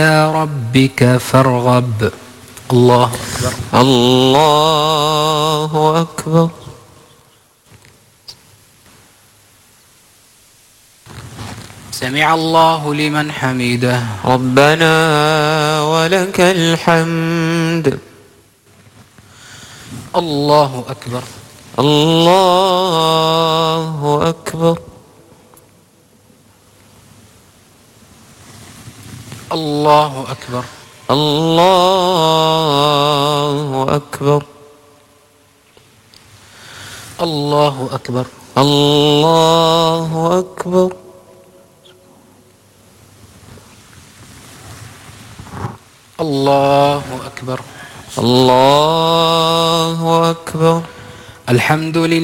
ربك فارغب. الله أكبر. الله أكبر. سمع الله لمن حمده. ربنا ولك الحمد. الله أكبر. الله أكبر. الله أكبر. الله أكبر. الله أكبر. الله أكبر. الله أكبر. الله أكبر. الحمد لله.